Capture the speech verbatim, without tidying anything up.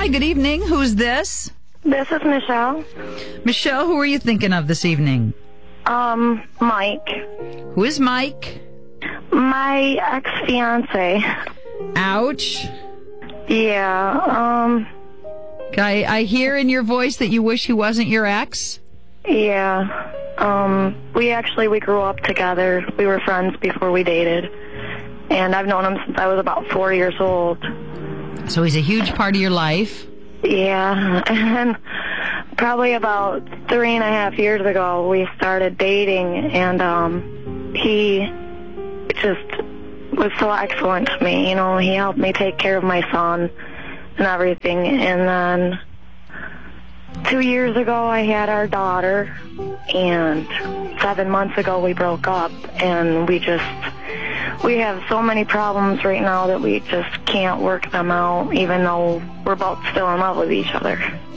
Hi, good evening. Who's this? This is Michelle. Michelle, who are you thinking of this evening? Um, Mike. Who is Mike? My ex-fiance. Ouch. Yeah, um, I, I hear in your voice that you wish he wasn't your ex. yeah. Um, we actually, we grew up together. We were friends before we dated. And I've known him since I was about four years old. So he's a huge part of your life. Yeah, and probably about three and a half years ago, we started dating, and um, he just was so excellent to me. You know, he helped me take care of my son and everything. And then two years ago, I had our daughter, and seven months ago, we broke up, and we just... We have so many problems right now that we just can't work them out, even though we're both still in love with each other.